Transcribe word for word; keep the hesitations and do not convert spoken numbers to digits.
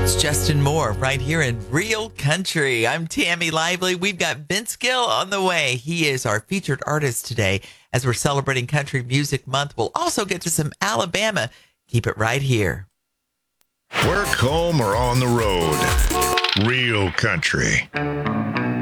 It's Justin Moore right here in Real Country. I'm Tammy Lively. We've got Vince Gill on the way. He is our featured artist today as we're celebrating Country Music Month. We'll also get to some Alabama. Keep it right here. Work, home, or on the road. Real Country.